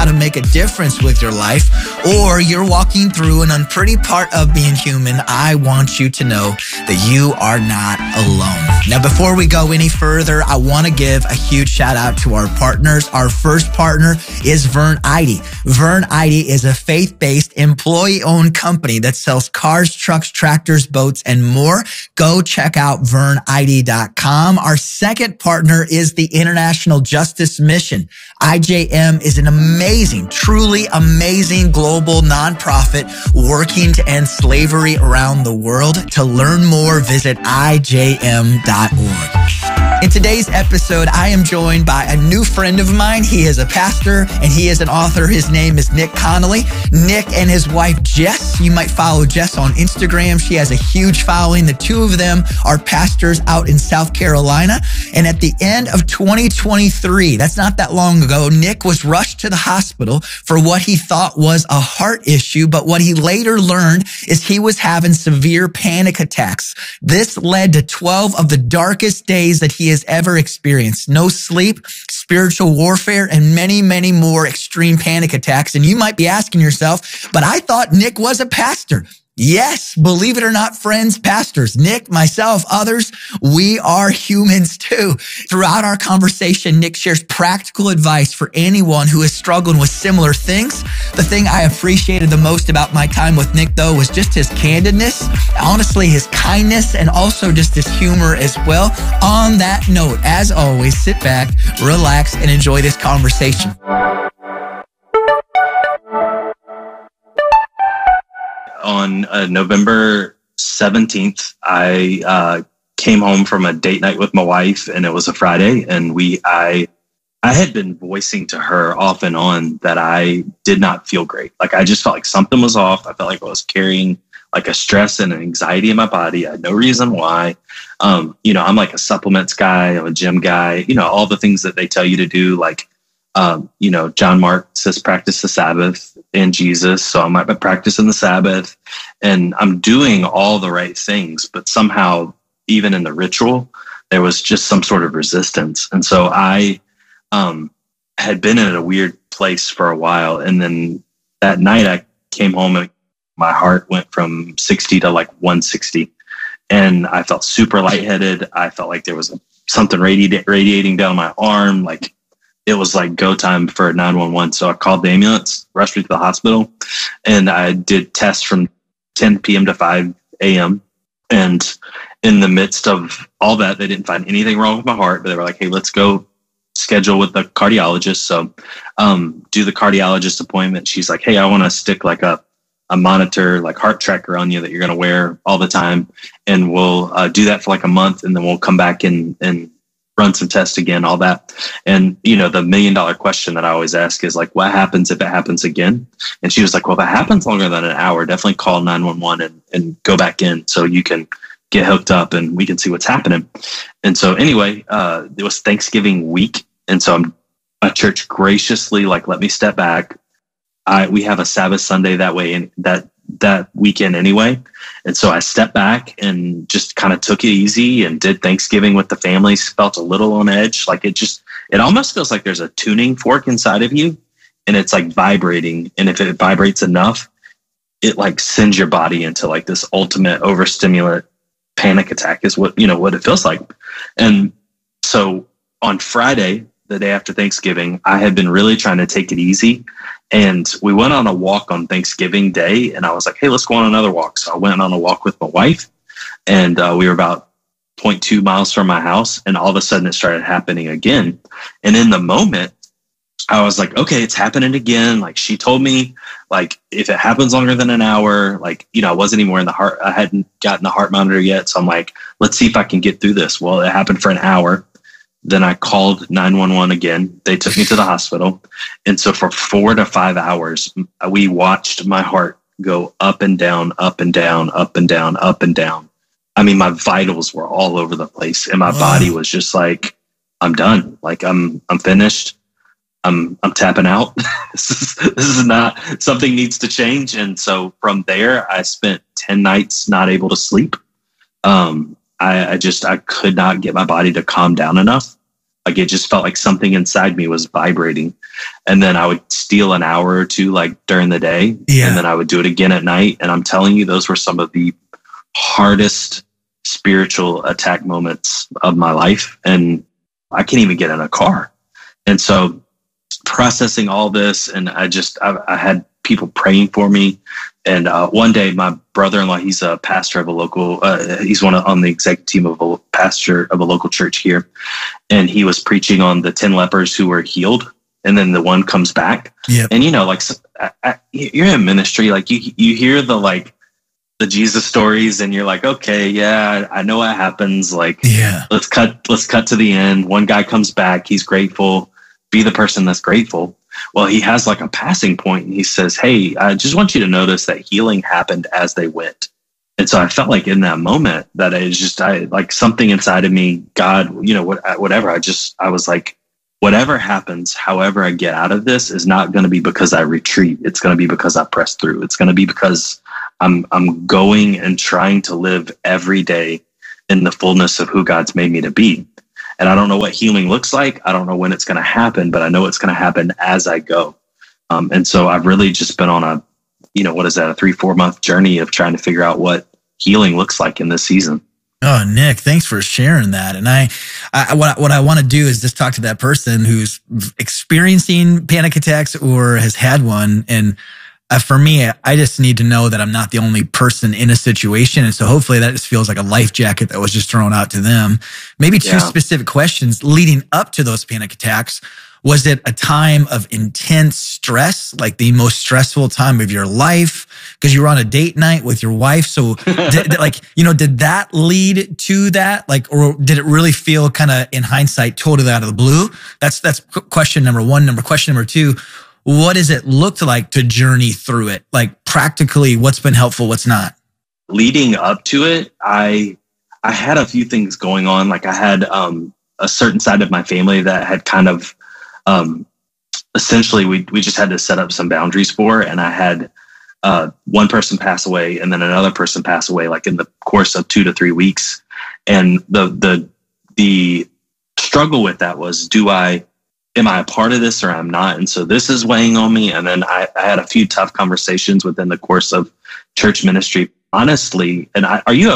to make a difference with your life, or you're walking through an unpretty part of being human, I want you to know that you are not alone. Now, before we go any further, I want to give a huge shout out to our partners. Our first partner is Vern Eide. Vern Eide is a faith-based, employee-owned company that sells cars, trucks, tractors, boats, and more. Go check out verneide.com. Our second partner is the International Justice Mission. IJM is an amazing, truly amazing global nonprofit working to end slavery around the world. To learn more, visit IJM.org. In today's episode, I am joined by a new friend of mine. He is a pastor and he is an author. His name is Nick Connolly. Nick and his wife, Jess. You might follow Jess on Instagram. She has a huge following. The two of them are pastors out in South Carolina. And at the end of 2023, that's not that long ago, Nick was rushed to the hospital for what he thought was a heart issue. But what he later learned is he was having severe panic attacks. This led to 12 of the darkest days that he has ever experienced. No sleep, spiritual warfare, and many, many more extreme panic attacks. And you might be asking yourself, but I thought Nick was a pastor. Yes, believe it or not, friends, pastors, Nick, myself, others, we are humans too. Throughout our conversation, Nick shares practical advice for anyone who is struggling with similar things. The thing I appreciated the most about my time with Nick, though, was just his candidness, honestly, his kindness, and also just his humor as well. On that note, as always, sit back, relax, and enjoy this conversation. On November 17th, I came home from a date night with my wife, and it was a Friday. And I had been voicing to her off and on that I did not feel great. Like I just felt like something was off. I felt like I was carrying like a stress and an anxiety in my body. I had no reason why. I'm like a supplements guy. I'm a gym guy. All the things that they tell you to do, like. John Mark says, practice the Sabbath in Jesus. So I might be practicing the Sabbath and I'm doing all the right things, but somehow even in the ritual, there was just some sort of resistance. And so I, had been in a weird place for a while. And then that night I came home and my heart went from 60 to like 160 and I felt super lightheaded. I felt like there was something radiating down my arm. Like, it was like go time for 911. So I called the ambulance, rushed me to the hospital, and I did tests from 10 p.m. to 5 a.m. And in the midst of all that, they didn't find anything wrong with my heart, but they were like, hey, let's go schedule with the cardiologist. So do the cardiologist appointment. She's like, hey, I want to stick like a monitor, like heart tracker on you that you're going to wear all the time. And we'll do that for like a month, and then we'll come back and run some tests again, all that. And, the $1 million question that I always ask is like, what happens if it happens again? And she was like, well, if it happens longer than an hour, definitely call 911 and go back in so you can get hooked up and we can see what's happening. And so anyway, it was Thanksgiving week. And so my church graciously let me step back. We have a Sabbath Sunday that way, and that weekend anyway. And so I stepped back and just kind of took it easy and did Thanksgiving with the family. Felt a little on edge. Like it almost feels like there's a tuning fork inside of you and it's like vibrating. And if it vibrates enough, it like sends your body into like this ultimate overstimulant panic attack is what it feels like. And so on Friday, the day after Thanksgiving, I had been really trying to take it easy. And we went on a walk on Thanksgiving Day, and I was like, hey, let's go on another walk. So I went on a walk with my wife, and we were about 0.2 miles from my house, and all of a sudden it started happening again. And in the moment, I was like, okay, it's happening again. Like she told me, like, if it happens longer than an hour, like, I wasn't even wearing the heart. I hadn't gotten the heart monitor yet. So I'm like, let's see if I can get through this. Well, it happened for an hour. Then I called 911 again. They took me to the hospital. And so for 4 to 5 hours, we watched my heart go up and down, up and down, up and down, up and down. I mean, my vitals were all over the place and my body was just like, I'm done. Like I'm finished. I'm tapping out. This is not something needs to change. And so from there, I spent 10 nights not able to sleep. I could not get my body to calm down enough. Like it just felt like something inside me was vibrating. And then I would steal an hour or two like during the day. Yeah. And then I would do it again at night. And I'm telling you, those were some of the hardest spiritual attack moments of my life. And I can't even get in a car. And so processing all this, and I had people praying for me. And one day my brother-in-law, he's a pastor of a local, he's on the executive team of a pastor of a local church here. And he was preaching on the 10 lepers who were healed. And then the one comes back. Yep. And, like you're in ministry, like you hear the Jesus stories and you're like, okay, yeah, I know what happens. Like, yeah, let's cut to the end. One guy comes back. He's grateful. Be the person that's grateful. Well, he has like a passing point and he says, hey, I just want you to notice that healing happened as they went. And so I felt like in that moment that like something inside of me, God, whatever. I was like, whatever happens, however I get out of this is not going to be because I retreat. It's going to be because I press through. It's going to be because I'm going and trying to live every day in the fullness of who God's made me to be. And I don't know what healing looks like. I don't know when it's going to happen, but I know it's going to happen as I go. And so I've really just been on a 3-4 month journey of trying to figure out what healing looks like in this season. Oh, Nick, thanks for sharing that. And what I want to do is just talk to that person who's experiencing panic attacks or has had one. And for me, I just need to know that I'm not the only person in a situation. And so hopefully that just feels like a life jacket that was just thrown out to them. Maybe two specific questions leading up to those panic attacks. Was it a time of intense stress, like the most stressful time of your life? Because you were on a date night with your wife. So did that lead to that? Like, or did it really feel kind of in hindsight, totally out of the blue? That's question number one. Question number two, what does it look like to journey through it? Like practically, what's been helpful, what's not? Leading up to it, I had a few things going on. Like I had a certain side of my family that had kind of essentially we just had to set up some boundaries for, and I had one person pass away and then another person pass away like in the course of 2 to 3 weeks. And the struggle with that was, am I a part of this or I'm not? And so this is weighing on me. And then I had a few tough conversations within the course of church ministry, honestly. And are you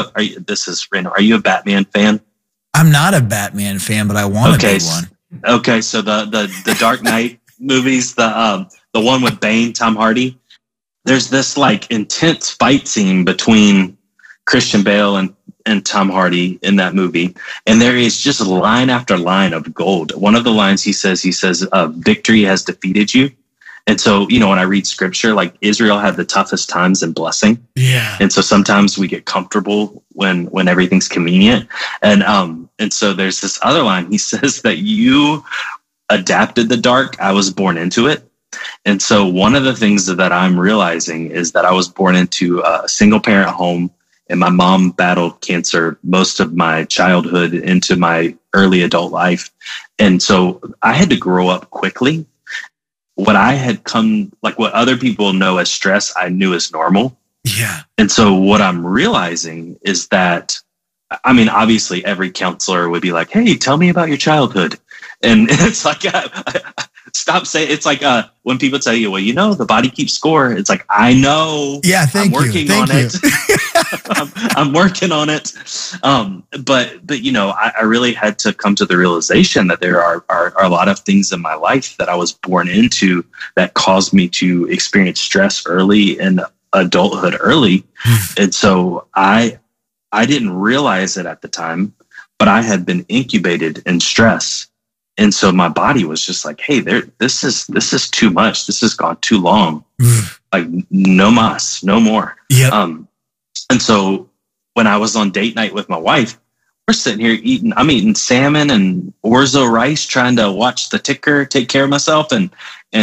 a Batman fan? I'm not a Batman fan, but I want to be one. Okay. So the Dark Knight movies, the one with Bane, Tom Hardy, there's this like intense fight scene between Christian Bale and Tom Hardy in that movie. And there is just line after line of gold. One of the lines he says, victory has defeated you. And so, when I read scripture, like Israel had the toughest times in blessing. Yeah. And so sometimes we get comfortable when everything's convenient. And so there's this other line. He says that you adapted the dark. I was born into it. And so one of the things that I'm realizing is that I was born into a single parent home, and my mom battled cancer most of my childhood into my early adult life. And so I had to grow up quickly. What other people know as stress, I knew as normal. Yeah. And so what I'm realizing is that, obviously every counselor would be like, hey, tell me about your childhood. And it's like, stop saying, it's like when people tell you, well, the body keeps score. It's like, I know. Yeah, I'm working on it. I'm working on it. But I really had to come to the realization that there are a lot of things in my life that I was born into that caused me to experience stress early and adulthood early. And so I didn't realize it at the time, but I had been incubated in stress. And so my body was just like, hey, this is too much. This has gone too long. Like no mas, no more. Yep. And so when I was on date night with my wife, we're sitting here I'm eating salmon and orzo rice, trying to watch the ticker, take care of myself. And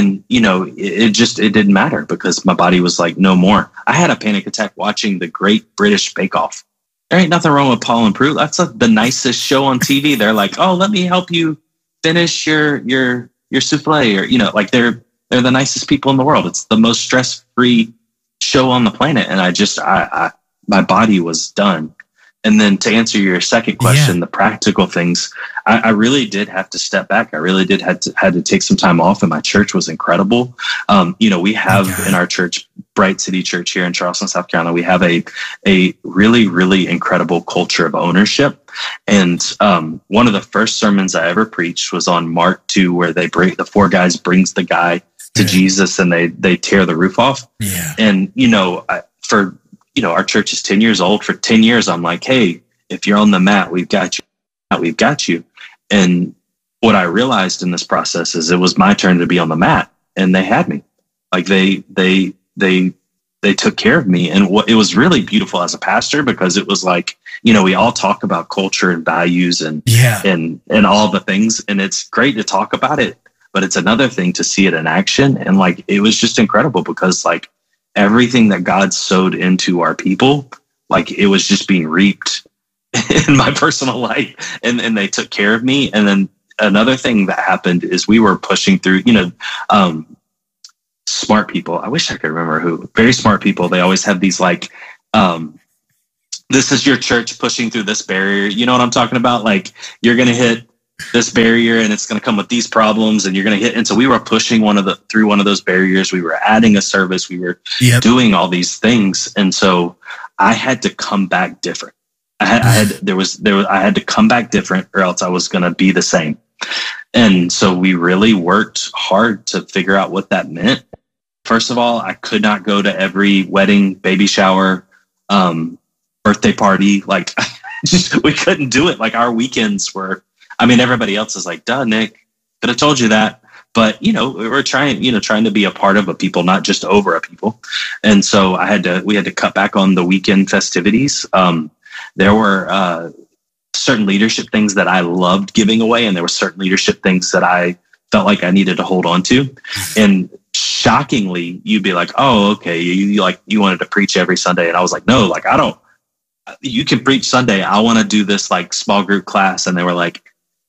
it didn't matter because my body was like, no more. I had a panic attack watching the Great British Bake Off. There ain't nothing wrong with Paul and Prue. That's the nicest show on TV. They're like, oh, let me help you finish your souffle, or they're the nicest people in the world. It's the most stress-free show on the planet. And my body was done. And then to answer your second question, the practical things, I really did have to step back. I really did had to take some time off, and my church was incredible. We have in our church, Bright City Church here in Charleston, South Carolina, we have a really, really incredible culture of ownership. And one of the first sermons I ever preached was on Mark 2, where the four guys brings the guy to Jesus and they tear the roof off. Yeah. And, our church is 10 years old. For 10 years, I'm like, hey, if you're on the mat, we've got you. We've got you. And what I realized in this process is it was my turn to be on the mat, and they had me. Like they took care of me. And it was really beautiful as a pastor, because it was like, we all talk about culture and values and all the things. And it's great to talk about it, but it's another thing to see it in action. And like, it was just incredible, because like everything that God sowed into our people, like it was just being reaped in my personal life, and they took care of me. And then another thing that happened is we were pushing through, smart people. I wish I could remember who. Very smart people. They always have these like, this is your church pushing through this barrier. You know what I'm talking about? Like, you're going to hit this barrier and it's going to come with these problems, and you're going to hit. And so we were pushing through one of those barriers. We were adding a service. We were doing all these things. And so I had to come back different. I had to come back different, or else I was going to be the same. And so we really worked hard to figure out what that meant. First of all, I could not go to every wedding, baby shower, birthday party. Like, we couldn't do it. Like, our weekends were, everybody else is like, duh, Nick, could have told you that. But, we're trying to be a part of a people, not just over a people. And so we had to cut back on the weekend festivities. There were certain leadership things that I loved giving away, and there were certain leadership things that I felt like I needed to hold on to. And shockingly, you'd be like, oh, okay, you wanted to preach every Sunday. And I was like, no, like, I don't. You can preach Sunday. I want to do this like small group class. And they were like,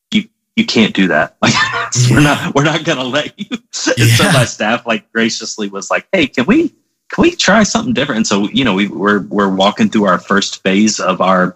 you can't do that. Like, we're not going to let you. And so my staff like graciously was like, hey, can we try something different? And so, we're walking through our first phase of our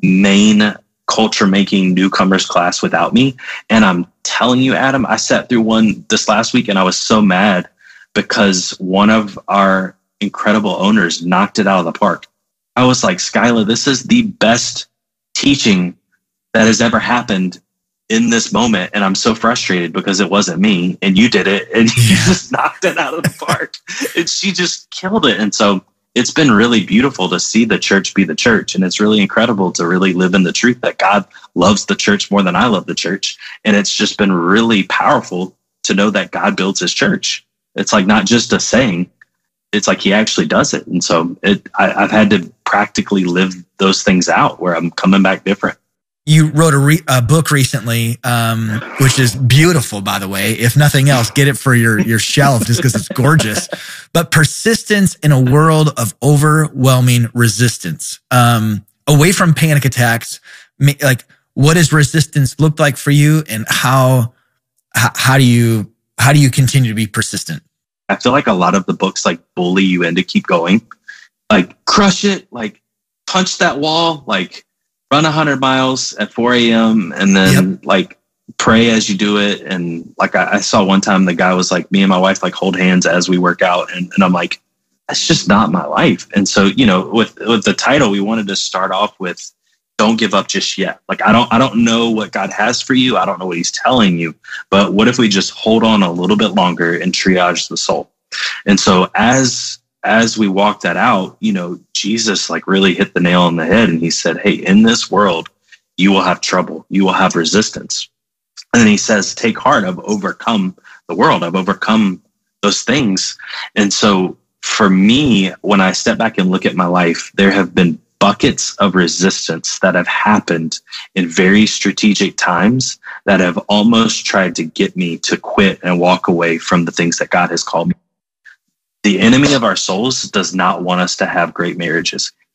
main culture making newcomers class without me. And I'm telling you, Adam, I sat through one this last week, and I was so mad because one of our incredible owners knocked it out of the park. I was like, Skyla, this is the best teaching that has ever happened in this moment. And I'm so frustrated because it wasn't me, and you did it, and you just knocked it out of the park, and she just killed it. And so it's been really beautiful to see the church be the church. And it's really incredible to really live in the truth that God loves the church more than I love the church. And it's just been really powerful to know that God builds his church. It's like not just a saying, it's like he actually does it. And so I've had to practically live those things out where I'm coming back different. You wrote a book recently, which is beautiful, by the way. If nothing else, get it for your shelf just because it's gorgeous. But Persistence in a World of Overwhelming Resistance. Away from panic attacks, like, what does resistance look like for you, and how do you continue to be persistent? I feel like a lot of the books like bully you in to keep going, like crush it, like punch that wall, like run 100 miles at 4 a.m. and then like pray as you do it. And like, I saw one time the guy was like, me and my wife like hold hands as we work out. And I'm like, that's just not my life. And so, with the title, we wanted to start off with, don't give up just yet. Like, I don't know what God has for you. I don't know what he's telling you, but what if we just hold on a little bit longer and triage the soul? And so as we walk that out, Jesus like really hit the nail on the head, and he said, hey, in this world, you will have trouble. You will have resistance. And then he says, take heart, I've overcome the world. I've overcome those things. And so for me, when I step back and look at my life, there have been buckets of resistance that have happened in very strategic times that have almost tried to get me to quit and walk away from the things that God has called me. The enemy of our souls does not want us to have great marriages.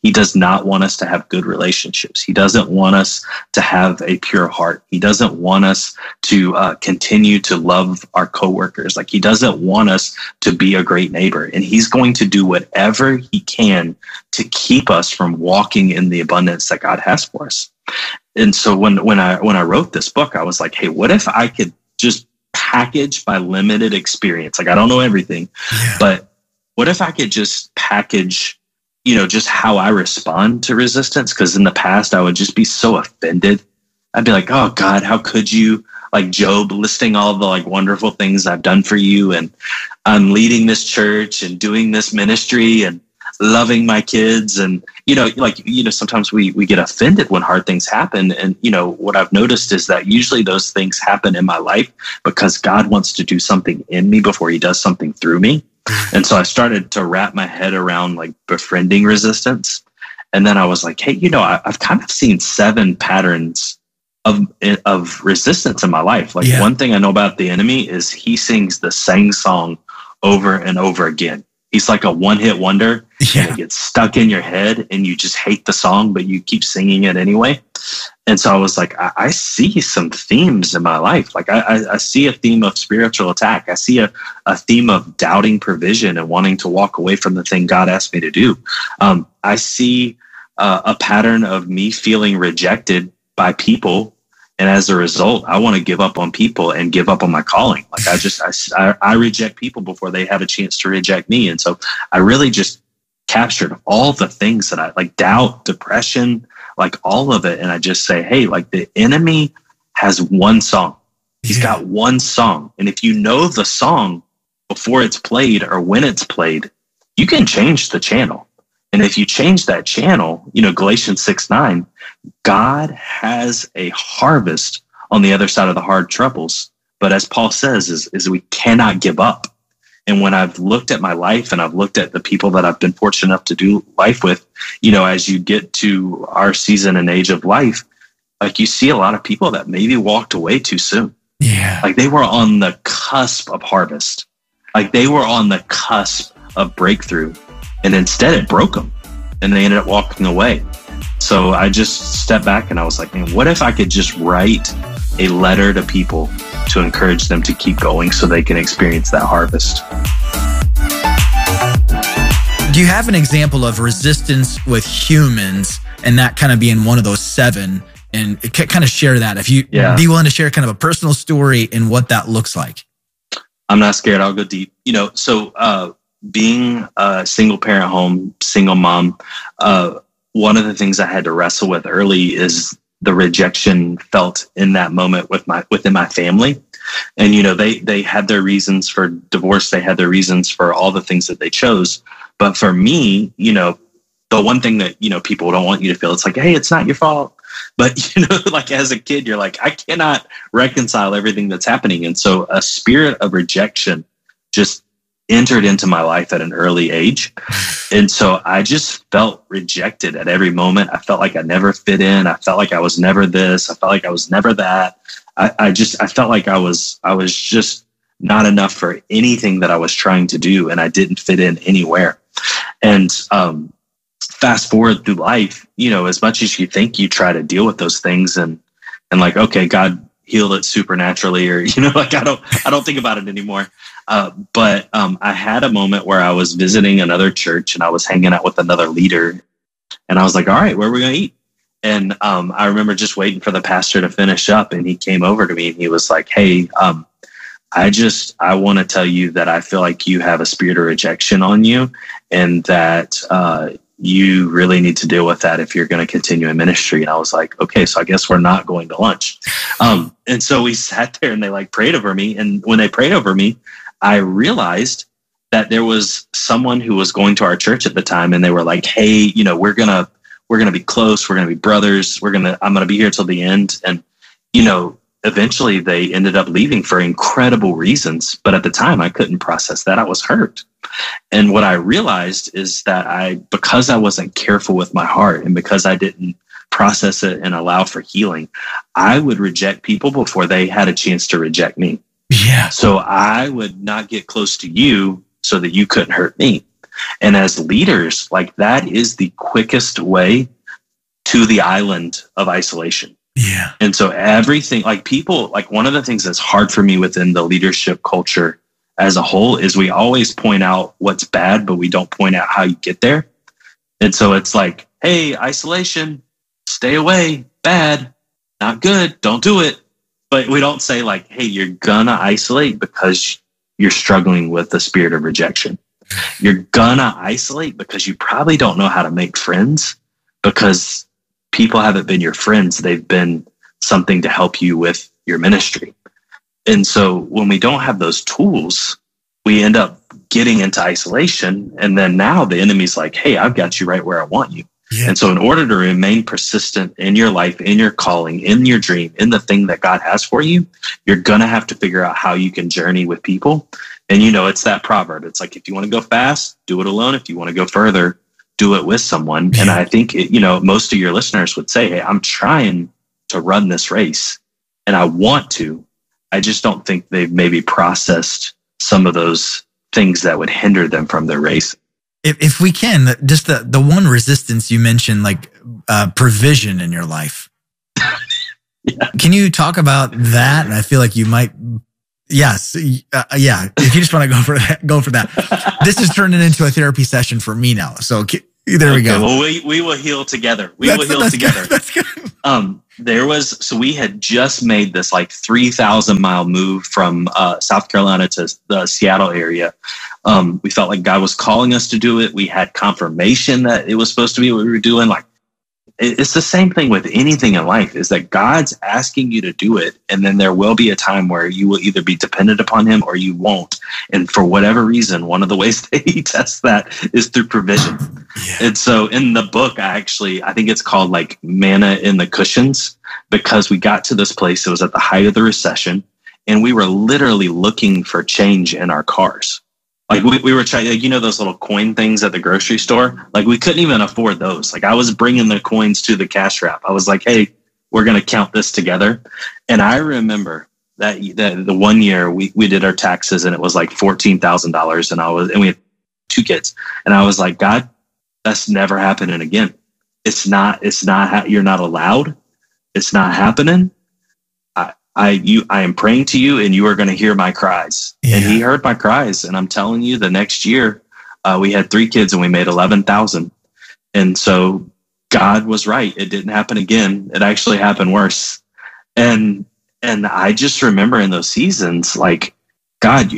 He does not want us to have good relationships. He doesn't want us to have a pure heart. He doesn't want us to continue to love our coworkers. Like, he doesn't want us to be a great neighbor. And he's going to do whatever he can to keep us from walking in the abundance that God has for us. And so when I wrote this book, I was like, hey, what if I could just package my limited experience? Like, I don't know everything, but what if I could just package, just how I respond to resistance? Because in the past, I would just be so offended. I'd be like, oh God, how could you? Like Job, listing all the like wonderful things I've done for you, and I'm leading this church and doing this ministry and loving my kids. And, sometimes we get offended when hard things happen. And, what I've noticed is that usually those things happen in my life because God wants to do something in me before he does something through me. And so I started to wrap my head around like befriending resistance. And then I was like, hey, I've kind of seen 7 patterns of resistance in my life. Like, one thing I know about the enemy is he sings the same song over and over again. He's like a one-hit wonder. And it gets stuck in your head and you just hate the song, but you keep singing it anyway. And so I was like, I see some themes in my life. Like I see a theme of spiritual attack. I see a theme of doubting provision and wanting to walk away from the thing God asked me to do. I see a pattern of me feeling rejected by people. And as a result, I want to give up on people and give up on my calling. Like I reject people before they have a chance to reject me. And so I really just captured all the things that I like, doubt, depression, like all of it. And I just say, hey, like the enemy has one song. He's got one song. And if you know the song before it's played or when it's played, you can change the channel. And if you change that channel, Galatians 6:9, God has a harvest on the other side of the hard troubles. But as Paul says, is we cannot give up. And when I've looked at my life and I've looked at the people that I've been fortunate enough to do life with, as you get to our season and age of life, like you see a lot of people that maybe walked away too soon. Yeah. Like they were on the cusp of harvest. Like they were on the cusp of breakthrough. And instead it broke them and they ended up walking away. So I just stepped back and I was like, man, what if I could just write a letter to people to encourage them to keep going so they can experience that harvest? Do you have an example of resistance with humans and that kind of being one of those 7? And kind of share that. If you be willing to share kind of a personal story and what that looks like. I'm not scared. I'll go deep. So being a single parent home, single mom, one of the things I had to wrestle with early is the rejection felt in that moment within my family. And, they had their reasons for divorce. They had their reasons for all the things that they chose. But for me, the one thing that, people don't want you to feel, it's like, hey, it's not your fault. But, like as a kid, you're like, I cannot reconcile everything that's happening. And so a spirit of rejection just entered into my life at an early age. And so I just felt rejected at every moment. I felt like I never fit in. I felt like I was never this. I felt like I was never that. I felt like I was just not enough for anything that I was trying to do. And I didn't fit in anywhere. And, fast forward through life, as much as you think you try to deal with those things and like, okay, God healed it supernaturally, or, like I don't think about it anymore. But I had a moment where I was visiting another church and I was hanging out with another leader and I was like, all right, where are we going to eat? And I remember just waiting for the pastor to finish up and he came over to me and he was like, hey, I want to tell you that I feel like you have a spirit of rejection on you and that you really need to deal with that if you're going to continue in ministry. And I was like, okay, so I guess we're not going to lunch. And so we sat there and they like prayed over me. And when they prayed over me, I realized that there was someone who was going to our church at the time. And they were like, hey, we're going to be close. We're going to be brothers. I'm going to be here till the end. And, eventually they ended up leaving for incredible reasons. But at the time I couldn't process that. I was hurt. And what I realized is that because I wasn't careful with my heart and because I didn't process it and allow for healing, I would reject people before they had a chance to reject me. Yeah. So I would not get close to you so that you couldn't hurt me. And as leaders, like that is the quickest way to the island of isolation. Yeah. And so everything, like people, like one of the things that's hard for me within the leadership culture as a whole is we always point out what's bad, but we don't point out how you get there. And so it's like, hey, isolation, stay away, bad, not good, don't do it. But we don't say like, hey, you're gonna isolate because you're struggling with the spirit of rejection. You're gonna isolate because you probably don't know how to make friends, because people haven't been your friends. They've been something to help you with your ministry. And so when we don't have those tools, we end up getting into isolation. And then now the enemy's like, hey, I've got you right where I want you. Yeah. And so in order to remain persistent in your life, in your calling, in your dream, in the thing that God has for you, you're going to have to figure out how you can journey with people. And, it's that proverb. It's like, if you want to go fast, do it alone. If you want to go further, do it with someone. Yeah. And I think, most of your listeners would say, hey, I'm trying to run this race and I want to. I just don't think they've maybe processed some of those things that would hinder them from their race. If we can, just the one resistance you mentioned, like provision in your life. Yeah. Can you talk about that? And I feel like you might. Yes. Yeah. If you just want to go for that. This is turning into a therapy session for me now. So there we go. Well, we will heal together. We will heal together. Good. That's good. So we had just made this like 3,000-mile move from South Carolina to the Seattle area. We felt like God was calling us to do it. We had confirmation that it was supposed to be what we were doing. Like, it's the same thing with anything in life, is that God's asking you to do it. And then there will be a time where you will either be dependent upon him or you won't. And for whatever reason, one of the ways that he tests that is through provision. Yeah. And so in the book, I think it's called like Manna in the Cushions, because we got to this place. It was at the height of the recession and we were literally looking for change in our cars. Like we were trying, like, those little coin things at the grocery store. Like we couldn't even afford those. Like I was bringing the coins to the cash wrap. I was like, hey, we're going to count this together. And I remember that the one year we did our taxes and it was like $14,000. And we had 2 kids. And I was like, God, that's never happening again. It's not, you're not allowed. It's not happening. I am praying to you and you are going to hear my cries. Yeah. And he heard my cries. And I'm telling you, the next year, we had 3 kids and we made 11,000. And so God was right. It didn't happen again. It actually happened worse. And I just remember in those seasons, like, God,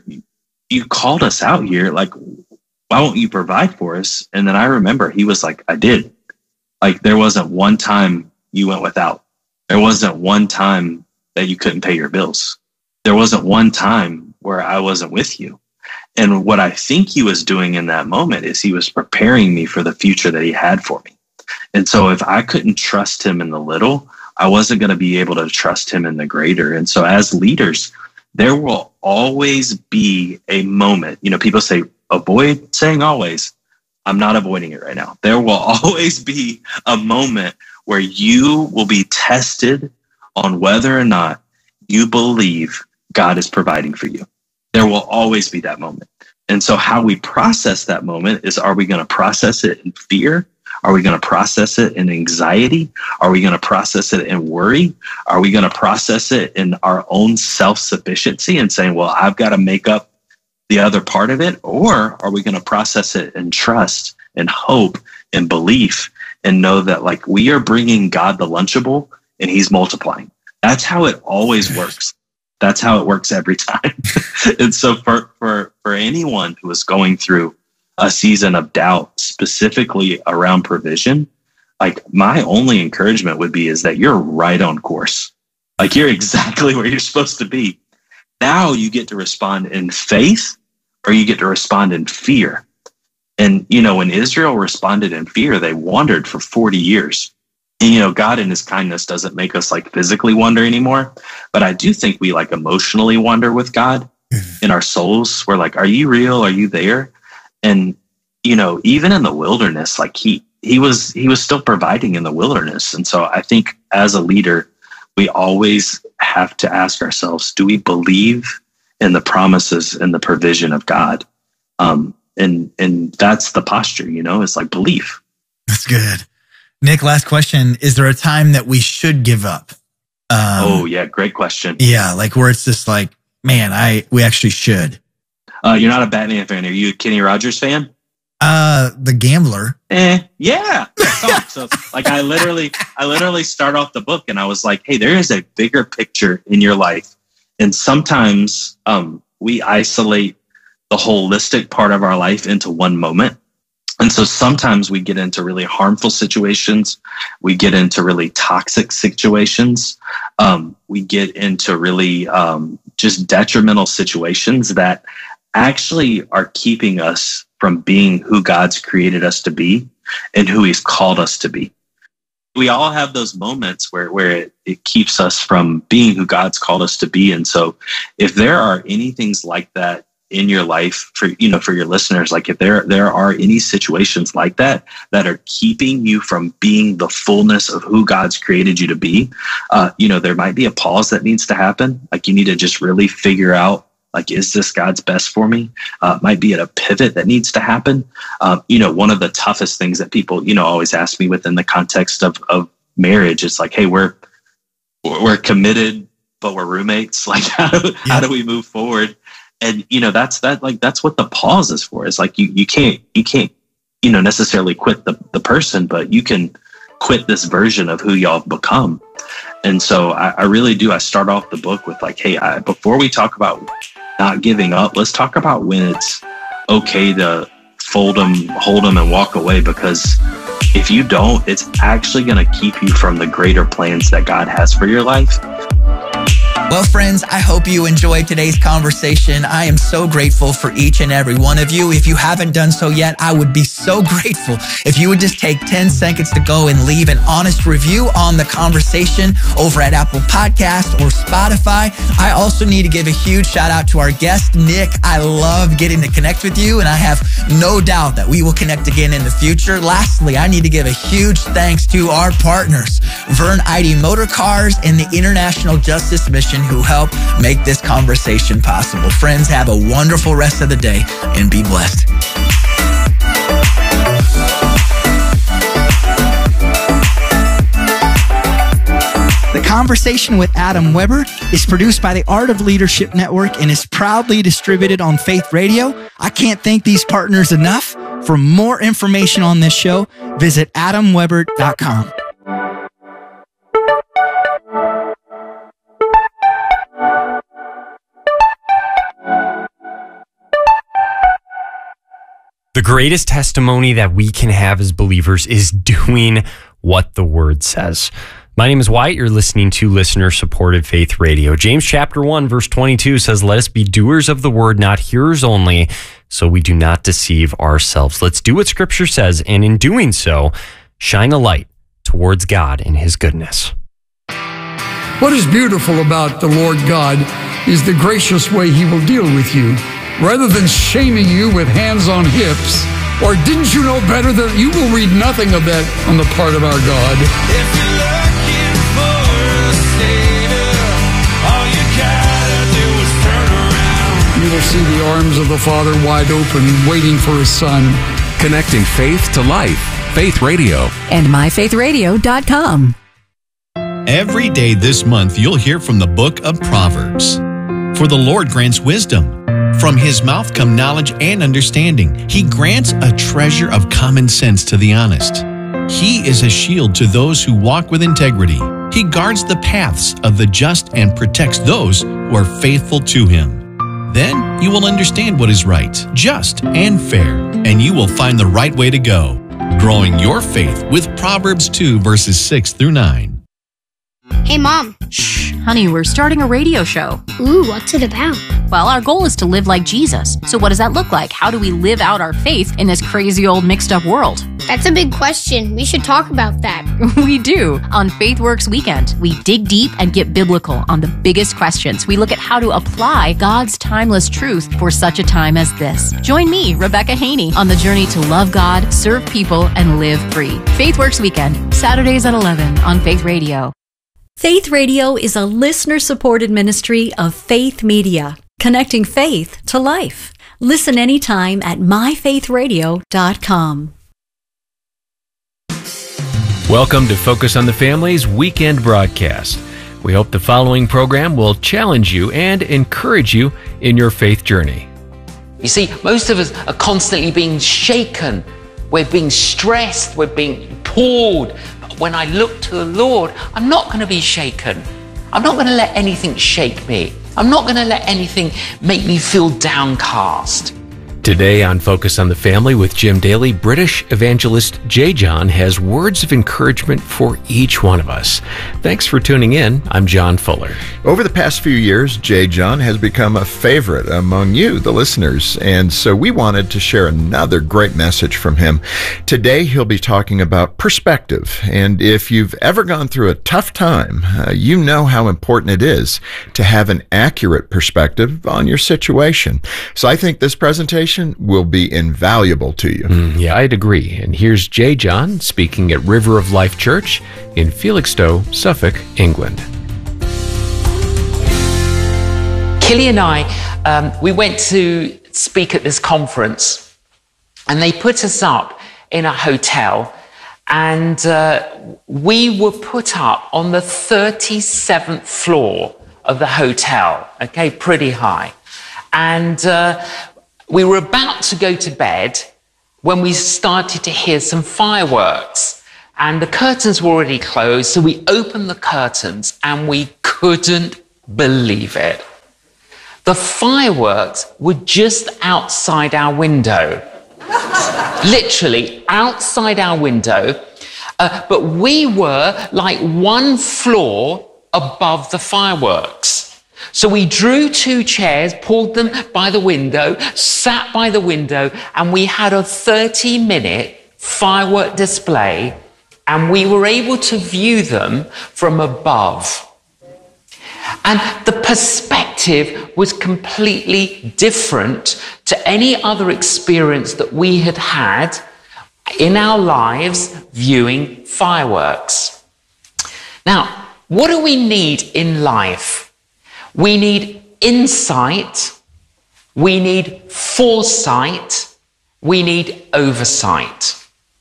you called us out here. Like, why won't you provide for us? And then I remember he was like, I did. Like, there wasn't one time you went without. There wasn't one time that you couldn't pay your bills. There wasn't one time where I wasn't with you. And what I think he was doing in that moment is he was preparing me for the future that he had for me. And so if I couldn't trust him in the little, I wasn't going to be able to trust him in the greater. And so as leaders, there will always be a moment. People say, avoid saying always. I'm not avoiding it right now. There will always be a moment where you will be tested on whether or not you believe God is providing for you. There will always be that moment. And so how we process that moment is, are we going to process it in fear? Are we going to process it in anxiety? Are we going to process it in worry? Are we going to process it in our own self-sufficiency and saying, well, I've got to make up the other part of it? Or are we going to process it in trust and hope and belief and know that, like, we are bringing God the Lunchable and he's multiplying? That's how it always works. That's how it works every time. And so for anyone who is going through a season of doubt, specifically around provision, like, my only encouragement would be is that you're right on course. Like, you're exactly where you're supposed to be. Now you get to respond in faith or you get to respond in fear. And, when Israel responded in fear, they wandered for 40 years. And, God in his kindness doesn't make us like physically wander anymore. But I do think we like emotionally wander with God in our souls. We're like, are you real? Are you there? And, even in the wilderness, like he was still providing in the wilderness. And so I think as a leader, we always have to ask ourselves, do we believe in the promises and the provision of God? And that's the posture, it's like belief. That's good. Nick, last question. Is there a time that we should give up? Great question. Yeah. Like where it's just like, man, we actually should. You're not a Batman fan. Are you a Kenny Rogers fan? The Gambler. Yeah. So like I literally start off the book and I was like, hey, there is a bigger picture in your life. And sometimes we isolate the holistic part of our life into one moment. And so sometimes we get into really harmful situations. We get into really toxic situations. We get into really just detrimental situations that actually are keeping us from being who God's created us to be and who he's called us to be. We all have those moments where it keeps us from being who God's called us to be. And so if there are any things like that in your life for your listeners, like if there are any situations like that are keeping you from being the fullness of who God's created you to be, there might be a pause that needs to happen. Like you need to just really figure out, like, is this God's best for me? Might be at a pivot that needs to happen. One of the toughest things that people, always ask me within the context of marriage, it's like, hey, we're committed, but we're roommates. Like, how do we move forward? And, that's what the pause is for. It's like, you can't, necessarily quit the person, but you can quit this version of who y'all have become. And so I really do. I start off the book with like, hey, before we talk about not giving up, let's talk about when it's okay to hold them and walk away, because if you don't, it's actually going to keep you from the greater plans that God has for your life. Well, friends, I hope you enjoyed today's conversation. I am so grateful for each and every one of you. If you haven't done so yet, I would be so grateful if you would just take 10 seconds to go and leave an honest review on the conversation over at Apple Podcasts or Spotify. I also need to give a huge shout out to our guest, Nick. I love getting to connect with you, and I have no doubt that we will connect again in the future. Lastly, I need to give a huge thanks to our partners, Vern ID Motor Cars and the International Justice Mission, who help make this conversation possible. Friends, have a wonderful rest of the day and be blessed. The Conversation with Adam Weber is produced by the Art of Leadership Network and is proudly distributed on Faith Radio. I can't thank these partners enough. For more information on this show, visit adamweber.com. The greatest testimony that we can have as believers is doing what the Word says. My name is Wyatt. You're listening to listener-supported Faith Radio. James chapter 1, verse 22 says, "Let us be doers of the word, not hearers only, so we do not deceive ourselves." Let's do what Scripture says, and in doing so, shine a light towards God and His goodness. What is beautiful about the Lord God is the gracious way He will deal with you. Rather than shaming you with hands on hips, or didn't you know better that you will read nothing of that on the part of our God. If you're looking for a savior, all you gotta do is turn around. You will see the arms of the Father wide open, waiting for His Son. Connecting faith to life. Faith Radio. And myfaithradio.com. Every day this month, you'll hear from the book of Proverbs. For the Lord grants wisdom. From His mouth come knowledge and understanding. He grants a treasure of common sense to the honest. He is a shield to those who walk with integrity. He guards the paths of the just and protects those who are faithful to Him. Then you will understand what is right, just, and fair, and you will find the right way to go. Growing your faith with Proverbs 2, verses 6 through 9. Hey, Mom. Shh, honey, we're starting a radio show. Ooh, what's it about? Well, our goal is to live like Jesus. So what does that look like? How do we live out our faith in this crazy old mixed up world? That's a big question. We should talk about that. We do. On FaithWorks Weekend, we dig deep and get biblical on the biggest questions. We look at how to apply God's timeless truth for such a time as this. Join me, Rebecca Haney, on the journey to love God, serve people, and live free. FaithWorks Weekend, Saturdays at 11 on Faith Radio. Faith Radio is a listener-supported ministry of Faith Media, connecting faith to life. Listen anytime at myfaithradio.com. Welcome to Focus on the Family's weekend broadcast. We hope the following program will challenge you and encourage you in your faith journey. You see, most of us are constantly being shaken. We're being stressed. We're being pulled. But when I look to the Lord, I'm not going to be shaken. I'm not going to let anything shake me. I'm not going to let anything make me feel downcast. Today on Focus on the Family with Jim Daly, British evangelist J. John has words of encouragement for each one of us. Thanks for tuning in. I'm John Fuller. Over the past few years, J. John has become a favorite among you, the listeners, and so we wanted to share another great message from him. Today, he'll be talking about perspective, and if you've ever gone through a tough time, you know how important it is to have an accurate perspective on your situation. So I think this presentation will be invaluable to you. Yeah, I'd agree. And here's J. John speaking at River of Life Church in Felixstowe, Suffolk, England. Killy and I, we went to speak at this conference, and they put us up in a hotel, and we were put up on the 37th floor of the hotel, okay, pretty high. And we were about to go to bed when we started to hear some fireworks, and the curtains were already closed, so we opened the curtains and we couldn't believe it. The fireworks were just outside our window, literally outside our window, but we were like one floor above the fireworks. So we drew 2 chairs, pulled them by the window, sat by the window, and we had a 30-minute firework display, and we were able to view them from above. And the perspective was completely different to any other experience that we had had in our lives viewing fireworks. Now, what do we need in life? We need insight, we need foresight, we need oversight.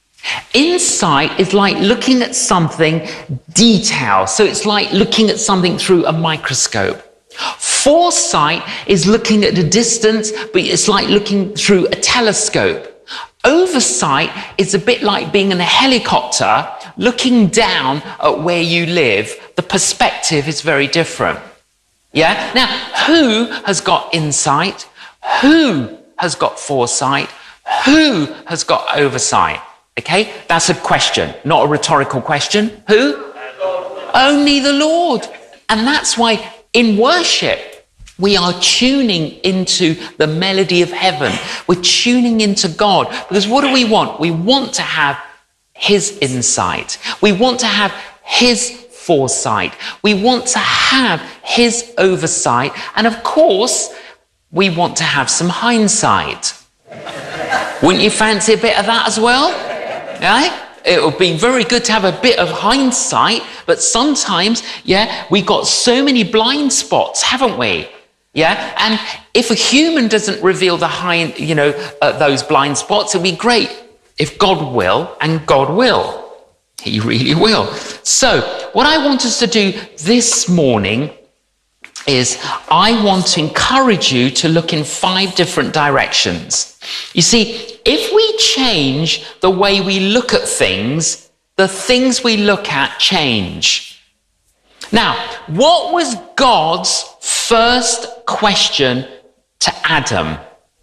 Insight is like looking at something detailed, so it's like looking at something through a microscope. Foresight is looking at a distance, but it's like looking through a telescope. Oversight is a bit like being in a helicopter, looking down at where you live. The perspective is very different. Yeah? Now, who has got insight? Who has got foresight? Who has got oversight? Okay? That's a question, not a rhetorical question. Who? Only the Lord. And that's why in worship, we are tuning into the melody of heaven. We're tuning into God. Because what do we want? We want to have His insight. We want to have His foresight. We want to have His oversight. And of course, we want to have some hindsight. Wouldn't you fancy a bit of that as well? Yeah? It would be very good to have a bit of hindsight, but sometimes, yeah, we've got so many blind spots, haven't we? Yeah? And if a human doesn't reveal those blind spots, it'd be great if God will, and God will. He really will. So, what I want us to do this morning is I want to encourage you to look in 5 different directions. You see, if we change the way we look at things, the things we look at change. Now, what was God's first question to Adam?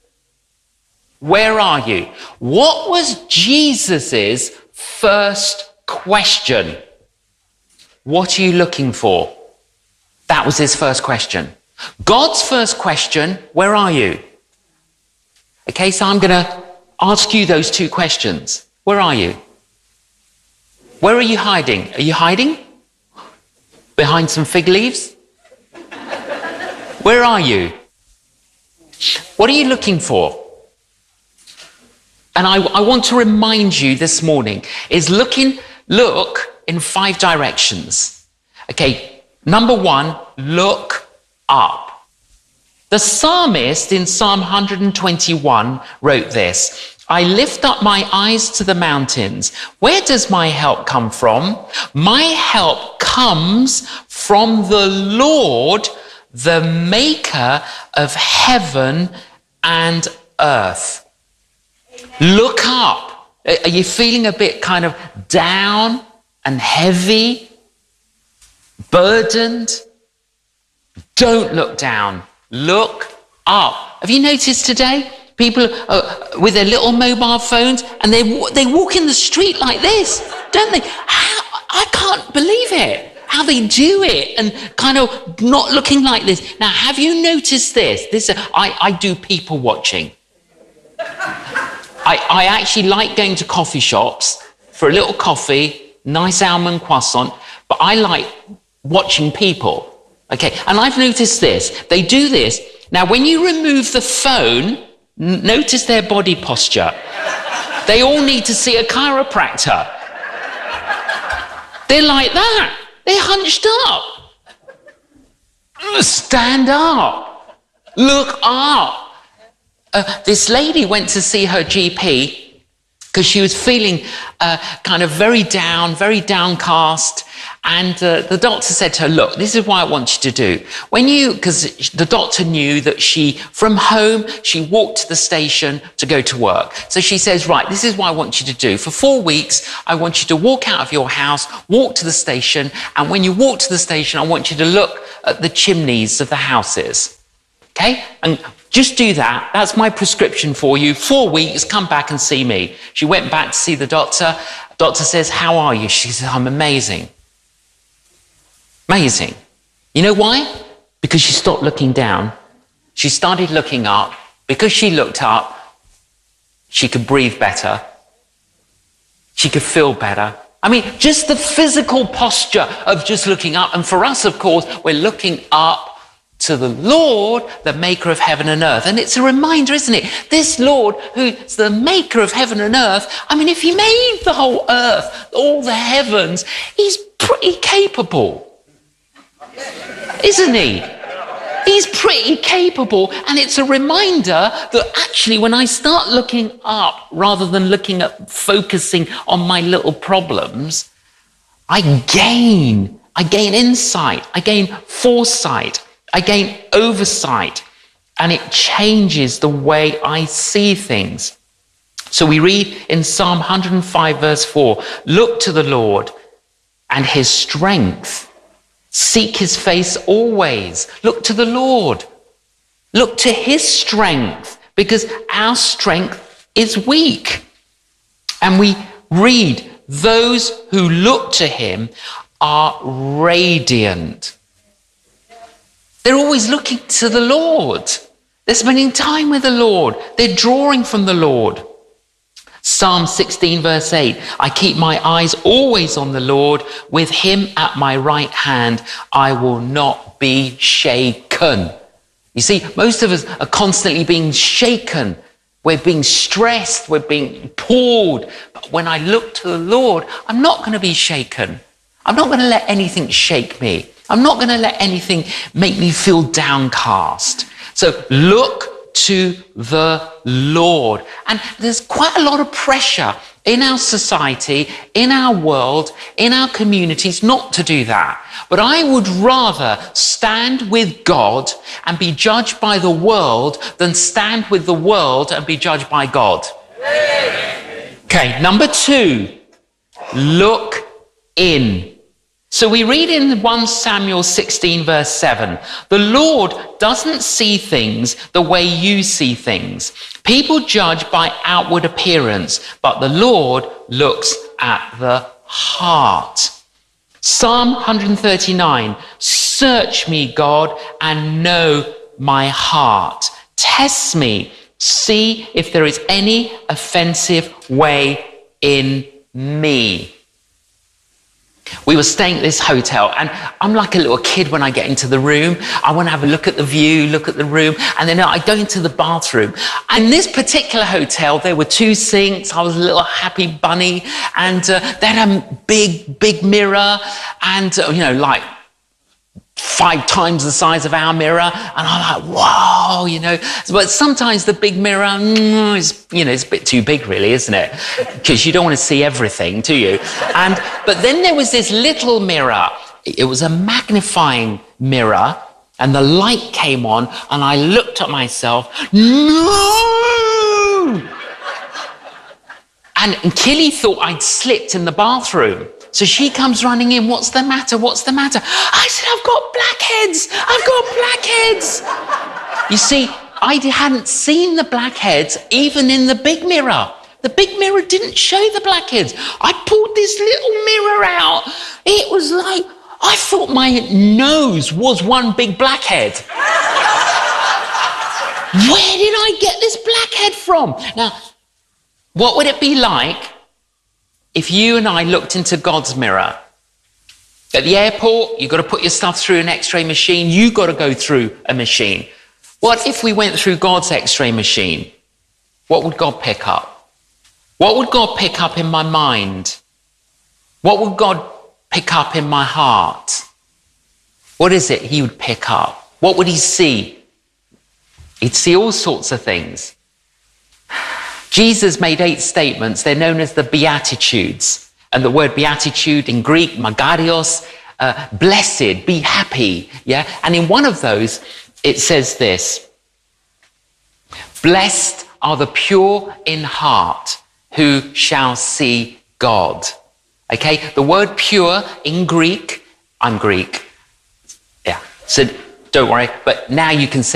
Where are you? What was Jesus's first question? What are you looking for? That was his first question. God's first question, where are you? Okay, so I'm going to ask you those 2 questions. Where are you? Where are you hiding? Are you hiding? Behind some fig leaves? Where are you? What are you looking for? And I want to remind you this morning is look in 5 directions. Okay, number 1, look up. The psalmist in Psalm 121 wrote this: I lift up my eyes to the mountains. Where does my help come from? My help comes from the Lord, the maker of heaven and earth. Look up. Are you feeling a bit kind of down and heavy, burdened? Don't look down. Look up. Have you noticed today? People with their little mobile phones, and they walk in the street like this, don't they? I can't believe it, how they do it, and kind of not looking like this. Now, have you noticed this? I do people watching. I actually like going to coffee shops for a little coffee, nice almond croissant, but I like watching people. Okay, and I've noticed this. They do this. Now, when you remove the phone, notice their body posture. They all need to see a chiropractor. They're like that. They're hunched up. Stand up. Look up. This lady went to see her GP because she was feeling kind of very down, very downcast. And the doctor said to her, look, this is what I want you to do. Because the doctor knew that from home, she walked to the station to go to work. So she says, right, this is what I want you to do. For 4 weeks, I want you to walk out of your house, walk to the station. And when you walk to the station, I want you to look at the chimneys of the houses. Okay? And just do that. That's my prescription for you. 4 weeks, come back and see me. She went back to see the doctor. Doctor says, how are you? She says, I'm amazing. Amazing. You know why? Because she stopped looking down. She started looking up. Because she looked up, she could breathe better. She could feel better. I mean, just the physical posture of just looking up. And for us, of course, we're looking up to the Lord, the maker of heaven and earth. And it's a reminder, isn't it? This Lord, who's the maker of heaven and earth, I mean, if he made the whole earth, all the heavens, he's pretty capable. Isn't he? He's pretty capable, and it's a reminder that actually when I start looking up rather than focusing on my little problems, I gain insight, I gain foresight, I gain oversight, and it changes the way I see things. So we read in Psalm 105 verse 4, look to the Lord and his strength. Seek his face always. Look to the Lord. Look to his strength, because our strength is weak. And we read, those who look to him are radiant. They're always looking to the Lord. They're spending time with the Lord. They're drawing from the Lord. Psalm 16 verse 8, I keep my eyes always on the Lord. With him at my right hand, I will not be shaken. You see, most of us are constantly being shaken. We're being stressed. We're being pulled. But when I look to the Lord, I'm not going to be shaken. I'm not going to let anything shake me. I'm not going to let anything make me feel downcast. So look to the Lord. And there's quite a lot of pressure in our society, in our world, in our communities not to do that. But I would rather stand with God and be judged by the world than stand with the world and be judged by God. Okay, number 2, look in. So we read in 1 Samuel 16 verse 7, the Lord doesn't see things the way you see things. People judge by outward appearance, but the Lord looks at the heart. Psalm 139, search me, God, and know my heart. Test me, see if there is any offensive way in me. We were staying at this hotel, and I'm like a little kid when I get into the room. I want to have a look at the view, look at the room, and then I go into the bathroom. And in this particular hotel, there were 2 sinks. I was a little happy bunny, and they had a big mirror, and like 5 times the size of our mirror, and I'm like, whoa, you know. But sometimes the big mirror is, you know, it's a bit too big, really, isn't it? Because you don't want to see everything, do you? But then there was this little mirror. It was a magnifying mirror, and the light came on, and I looked at myself. No! And Killy thought I'd slipped in the bathroom. So she comes running in. What's the matter? What's the matter? I said, I've got blackheads. I've got blackheads. You see, I hadn't seen the blackheads even in the big mirror. The big mirror didn't show the blackheads. I pulled this little mirror out. It was like, I thought my nose was one big blackhead. Where did I get this blackhead from? Now, what would it be like if you and I looked into God's mirror? At the airport, you've got to put your stuff through an x-ray machine. You've got to go through a machine. What if we went through God's x-ray machine? What would God pick up? What would God pick up in my mind? What would God pick up in my heart? What is it he would pick up? What would he see? He'd see all sorts of things. Jesus made 8 statements. They're known as the Beatitudes. And the word beatitude in Greek, magarios, blessed, be happy. Yeah. And in one of those, it says this: blessed are the pure in heart, who shall see God. Okay. The word pure in Greek, I'm Greek. Yeah. So don't worry. But now you can say